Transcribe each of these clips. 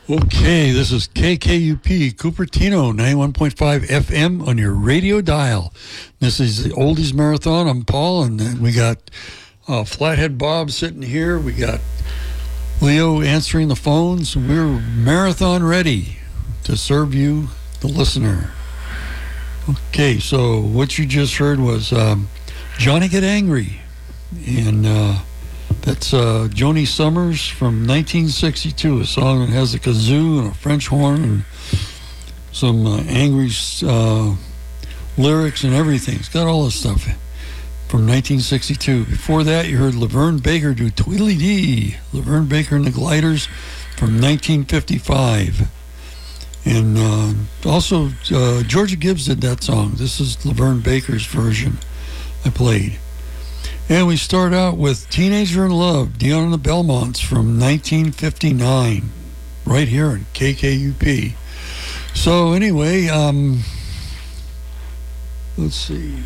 Okay, this is KKUP, Cupertino, 91.5 FM on your radio dial. This is the Oldies Marathon. I'm Paul, and then we got Flathead Bob sitting here. We got Leo answering the phones. We're marathon ready to serve you, the listener. Okay, so what you just heard was Johnny Get Angry, and that's Joni Summers from 1962, a song that has a kazoo and a French horn and some angry lyrics and everything. It's got all this stuff from 1962. Before that, you heard Laverne Baker do Tweedledee, Laverne Baker and the Gliders from 1955. And also, Georgia Gibbs did that song. This is Laverne Baker's version I played. And we start out with Teenager in Love, Dion and the Belmonts from 1959, right here in KKUP. So anyway, let's see.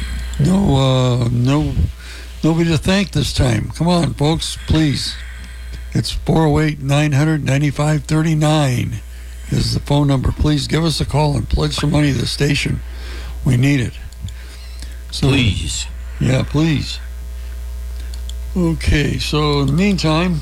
Nobody to thank this time. Come on, folks, please. It's 408-900-9539 is the phone number. Please give us a call and pledge some money to the station. We need it. So, please. Yeah, please. Okay, so in the meantime...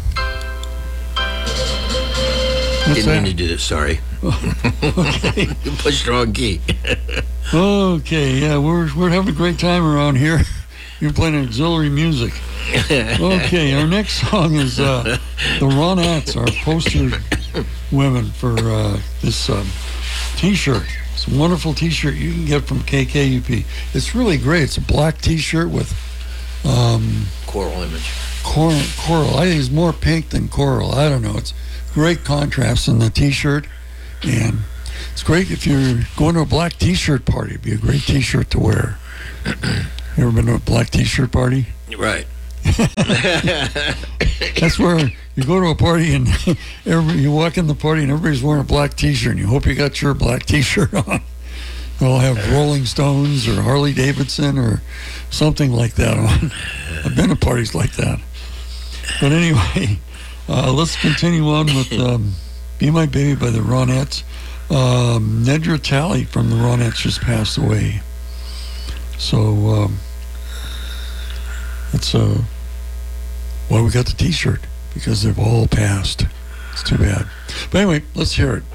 Didn't mean to do this, sorry. Okay. You pushed the wrong key. Okay, yeah, we're having a great time around here. You're playing auxiliary music. Okay, our next song is the Ronettes, our poster women for this T-shirt. It's a wonderful T-shirt you can get from KKUP. It's really great. It's a black T-shirt with coral image. Coral. I think it's more pink than coral. I don't know. It's great contrast in the T-shirt, and it's great if you're going to a black T-shirt party. It'd be a great T-shirt to wear. You ever been to a black T-shirt party? Right. That's where you go to a party and you walk in the party and everybody's wearing a black T-shirt, and you hope you got your black T-shirt on. They'll have Rolling Stones or Harley Davidson or something like that on. I've been to parties like that. But anyway, let's continue on with Be My Baby by the Ronettes. Nedra Talley from the Ronettes just passed away. So that's why we got the T-shirt, because they've all passed. It's too bad. But anyway, let's hear it.